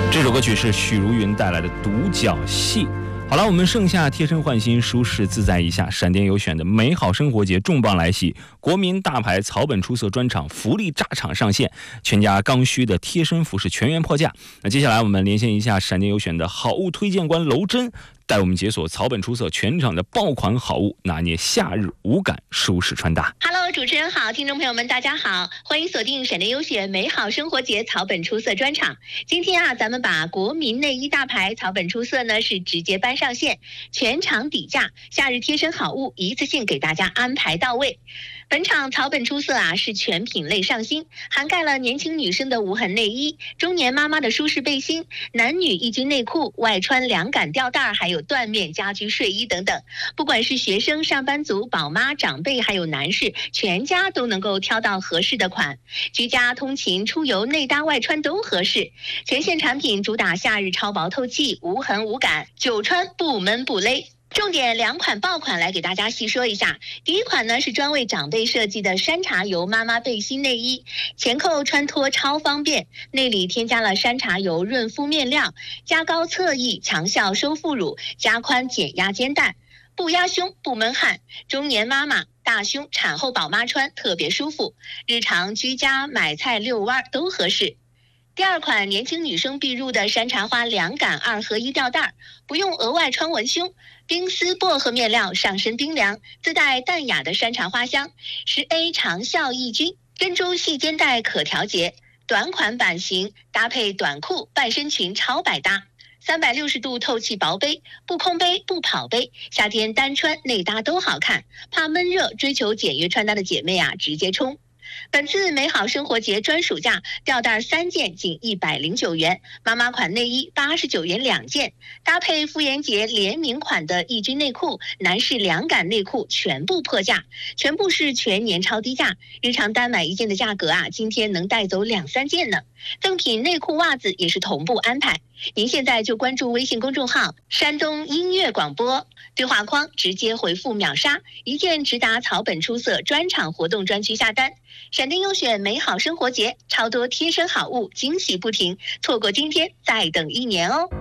这首歌曲是许茹芸带来的《独角戏》。好了，我们盛夏贴身换新，舒适自在一下。闪电优选的美好生活节重磅来袭，国民大牌草本出色专场福利炸场上线，全家刚需的贴身服饰全员破价。那接下来我们连线一下闪电优选的好物推荐官娄真，带我们解锁草本出色全场的爆款好物，拿捏夏日无感舒适穿搭。 Hello， 主持人好，听众朋友们大家好，欢迎锁定闪电优选美好生活节草本出色专场。今天啊，咱们把国民内衣大牌草本出色呢是直接搬上线，全场底价，夏日贴身好物一次性给大家安排到位。本场草本出色啊是全品类上新，涵盖了年轻女生的无痕内衣、中年妈妈的舒适背心、男女一军内裤、外穿凉感吊带，还有缎面家居睡衣等等。不管是学生、上班族、宝妈、长辈，还有男士，全家都能够挑到合适的款。居家、通勤、出游，内搭外穿都合适。全线产品主打夏日超薄透气、无痕无感，久穿不闷不勒。重点2款爆款来给大家细说一下。第一款呢是专为长辈设计的山茶油妈妈背心内衣，前扣穿脱超方便，内里添加了山茶油润肤面料，加高侧翼强效收腹乳，加宽减压肩带，不压胸不闷汗，中年妈妈、大胸、产后宝妈穿特别舒服，日常居家买菜遛弯都合适。第二款年轻女生必入的山茶花凉感2合1吊带，不用额外穿文胸，冰丝薄荷面料上身冰凉，自带淡雅的山茶花香，10A 长效抑菌，珍珠细肩带可调节，短款版型搭配短裤、半身裙超百搭。360度透气薄杯，不空杯不跑杯，夏天单穿内搭都好看。怕闷热追求简约穿搭的姐妹啊，直接冲！本次美好生活节专属价，吊带3件仅109元，妈妈款内衣89元2件，搭配妇炎洁联名款的抑菌内裤、男士凉感内裤全部破价，全部是全年超低价，日常单买1件的价格啊，今天能带走2-3件呢。赠品内裤袜子也是同步安排。您现在就关注微信公众号山东音乐广播，对话框直接回复秒杀，1件直达草本出色专场活动专区下单。闪电优选美好生活节，超多贴身好物，惊喜不停，错过今天再等1年哦。